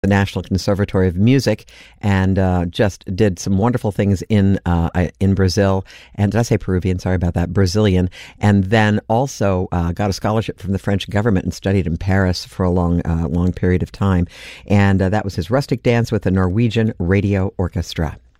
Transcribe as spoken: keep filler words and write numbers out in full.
the National Conservatory of Music, and uh, just did some wonderful things in uh, in Brazil. And did I say Peruvian? Sorry about that. Brazilian. And then also uh, got a scholarship from the French government and studied in Paris for a long, uh, long period of time. And uh, that was his rustic dance with the Norwegian Radio Orchestra.